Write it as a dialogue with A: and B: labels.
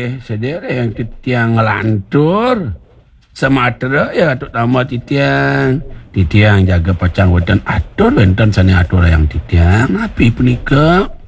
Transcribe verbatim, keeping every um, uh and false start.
A: Eh, sedera yang titiang ngelantur. Sematera ya terutama titiang. Titiang jaga pacang wedan atur wenten sana atur yang titiang. Api penika.